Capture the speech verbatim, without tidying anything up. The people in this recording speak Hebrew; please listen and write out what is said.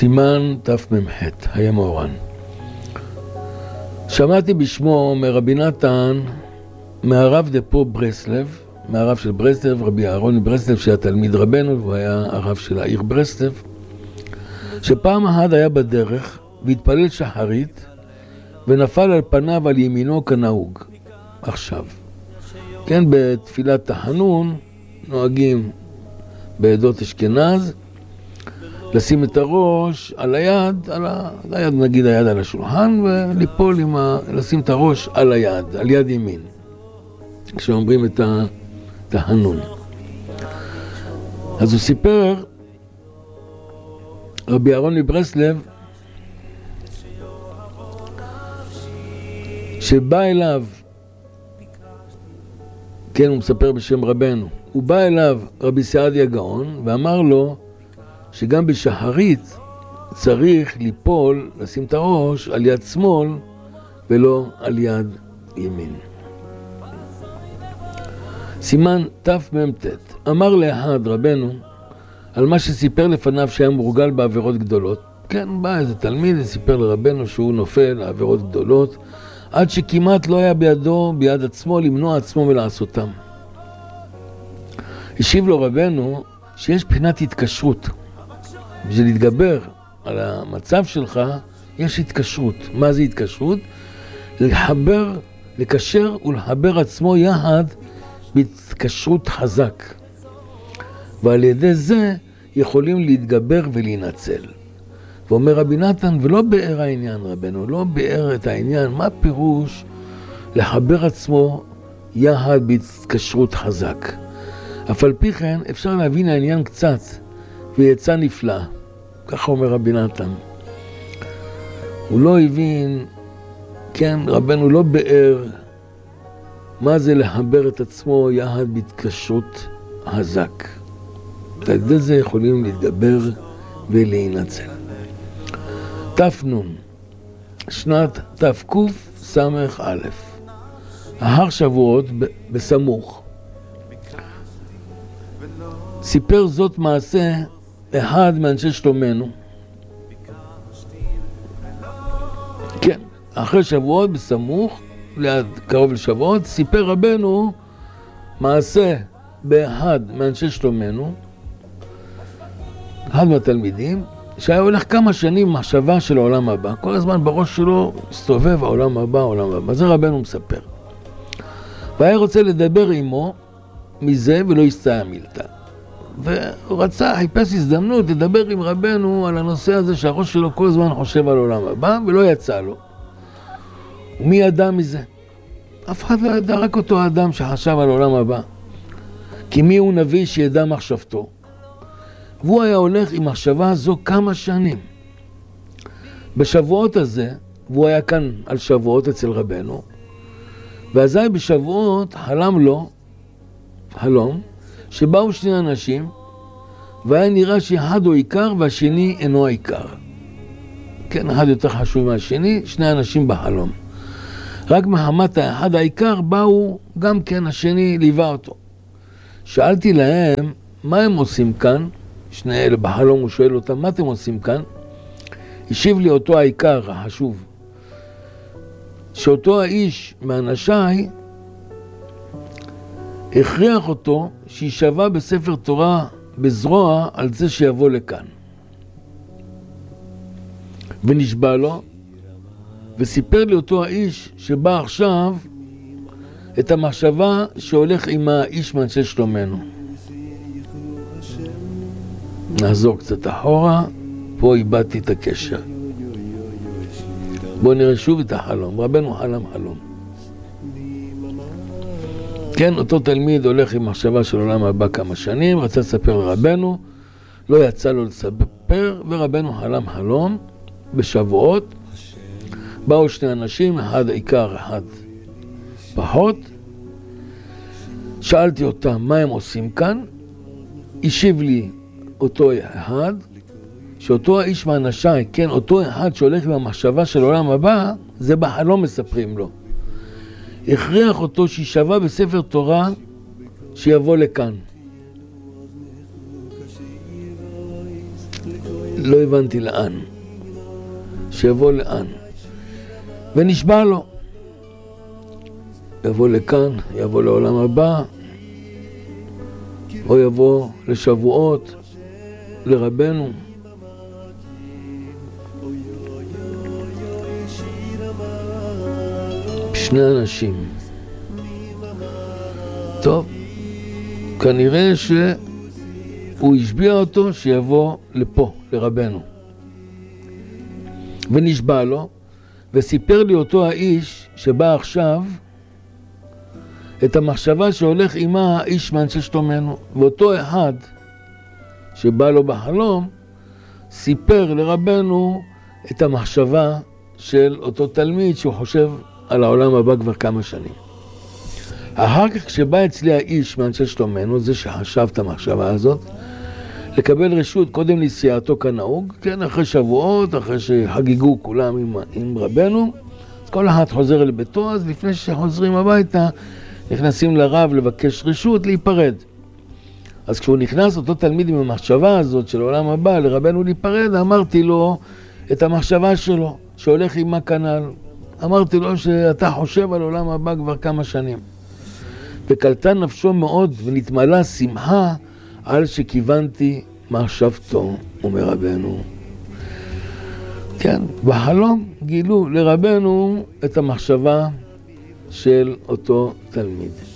סימן תמ"ח, היה מאורן. שמעתי בשמו מרבי נתן, מהרב דפו ברסלב, מהרב של ברסלב, רבי אהרון מברסלב, שהיה תלמיד רבנו, והוא היה הרב של העיר ברסלב, שפעם אחת היה בדרך, והתפלל שחרית, ונפל על פניו על ימינו כנהוג. עכשיו, כן, בתפילת תחנון, נוהגים בעדות אשכנז, לשים את הראש על היד, על ה... היד, נגיד היד על השולחן, וליפול עם ה... לשים את הראש על היד, על יד ימין, כשאומרים את התחנון. אז הוא סיפר, רבי אהרון מברסלב, שבא אליו, כן, הוא מספר בשם רבנו, הוא בא אליו רבי סעדיה גאון ואמר לו שגם בשחרית צריך ליפול, לשים את הראש על יד שמאל ולא על יד ימין. סימן תמ"ט, אמר לאחד רבנו על מה שסיפר לפניו שהיה מורגל בעבירות גדולות. כן, בא איזה תלמיד וסיפר לרבנו שהוא נופל לעבירות גדולות, עד שכמעט לא היה בידו, ביד עצמו, למנוע עצמו מלעשותם. השיב לו רבנו שיש בחינת התקשרות. בשביל להתגבר על המצב שלך, יש התקשרות. מה זה התקשרות? לחבר, לקשר ולחבר עצמו יחד בהתקשרות חזק. ועל ידי זה יכולים להתגבר ולהינצל. ואומר רבי נתן, ולא באר העניין רבנו, לא באר את העניין, מה פירוש לחבר עצמו יחד בהתקשרות חזק. אף על פי כן אפשר להבין העניין קצת, ויצא נפלא. ככה אומר רבי נתן. הוא לא הבין, כן, רבנו לא באר מה זה לחבר את עצמו יחד בהתקשרות חזק. על ידי זה יכולים להתגבר ולהינצל. תפנון, שנת תק' סמך א', אחר שבועות בסמוך. סיפר זאת מעשה אחד מאנשי שלומנו. כן, אחרי שבועות בסמוך, ליד קרוב לשבועות, סיפר רבנו מעשה באחד מאנשי שלומנו, אחד מהתלמידים, שהיה הולך כמה שנים מחשבה של העולם הבא. כל הזמן בראש שלו הסתובב העולם הבא, העולם הבא. זה רבנו מספר. והיה רוצה לדבר עמו מזה ולא הסתייע מילתא. והוא רצה, חיפש הזדמנות לדבר עם רבנו על הנושא הזה שהראש שלו כל הזמן חושב על העולם הבא ולא יצא לו. ומי ידע מזה? אף אחד לא ידע, רק אותו האדם שחשב על העולם הבא. כי מי הוא נביא שידע מחשבתו? והוא היה הולך עם מחשבה הזו כמה שנים. בשבועות הזה, והוא היה כאן על שבועות אצל רבנו, ואזי בשבועות חלם לו, חלום, שבאו שני אנשים, והיה נראה שאחד הוא עיקר והשני אינו העיקר. כן, אחד יותר חשוב מהשני, שני אנשים בחלום. רק מחמת האחד העיקר באו גם כן השני ליווה אותו. שאלתי להם, מה הם עושים כאן? שני אלה בחלום הוא שואל אותם, מה אתם עושים כאן? השיב לי אותו העיקר החשוב, שאותו האיש מאנשיי הכריח אותו שישבע בספר תורה בזרוע על זה שיבוא לכאן. ונשבע לו, וסיפר לי אותו האיש שבא עכשיו את המחשבה שהולך עם האיש מאנשי שלומנו. נעזור קצת אחורה, פה איבדתי את הקשר. בואו נראה שוב את החלום. רבנו חלם חלום. כן, אותו תלמיד הולך עם מחשבה של עולם הבא כמה שנים, רצה לספר לרבנו, לא יצא לו לספר, ורבנו חלם חלום בשבועות. באו שני אנשים, אחד עיקר, אחד פחות. שאלתי אותם מה הם עושים כאן, השיב לי אותו אחד, שאותו האיש מאנשיי, כן, אותו אחד שהולך עם המחשבה של עולם הבא, זה בחלום מספרים לו. הכריח אותו שישבע בספר תורה שיבוא לכאן. לא הבנתי לאן. שיבוא לאן. ונשבע לו. יבוא לכאן, יבוא לעולם הבא, או יבוא לשבועות, לרבנו. שני אנשים. טוב, כנראה שהוא השביע אותו שיבוא לפה, לרבנו. ונשבע לו, וסיפר לי אותו האיש שבא עכשיו את המחשבה שהולך עמה האיש מאנשי שלומנו. ואותו אחד שבא לו בחלום סיפר לרבנו את המחשבה של אותו תלמיד שהוא חושב על העולם הבא כבר כמה שנים. אחר כך כשבא אצלי האיש מאנשי שלומנו, זה שחשב את המחשבה הזאת, לקבל רשות קודם נסיעתו כנהוג, כן, אחרי שבועות, אחרי שחגיגו כולם עם, עם רבנו, אז כל אחד חוזר לביתו, אז לפני שחוזרים הביתה, נכנסים לרב לבקש רשות להיפרד. אז כשהוא נכנס אותו תלמיד עם המחשבה הזאת של העולם הבא לרבנו להיפרד, אמרתי לו את המחשבה שלו, שהולך עם מה כנ"ל. אמרתי לו שאתה חושב על העולם הבא כבר כמה שנים. וקלטה נפשו מאוד ונתמלא שמחה על שכיוונתי מחשבתו, אומר רבנו. כן, בחלום גילו לרבנו את המחשבה של אותו תלמיד.